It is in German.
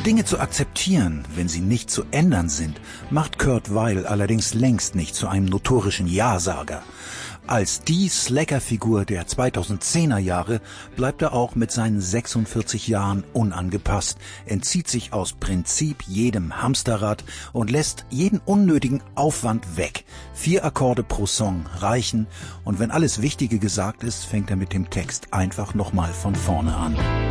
Dinge zu akzeptieren, wenn sie nicht zu ändern sind, macht Kurt Weill allerdings längst nicht zu einem notorischen Ja-Sager. Als die Slacker-Figur der 2010er Jahre bleibt er auch mit seinen 46 Jahren unangepasst, entzieht sich aus Prinzip jedem Hamsterrad und lässt jeden unnötigen Aufwand weg. 4 Akkorde pro Song reichen und wenn alles Wichtige gesagt ist, fängt er mit dem Text einfach nochmal von vorne an.